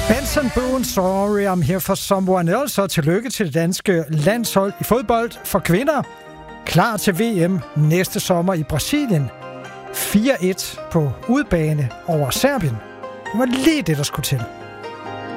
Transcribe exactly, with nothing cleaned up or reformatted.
Benson Boone, Sorry I'm Here for Someone Else, og tillykke til det danske landshold i fodbold for kvinder. Klar til V M næste sommer i Brasilien. fire et på udbane over Serbien. Det var lige det, der skulle til.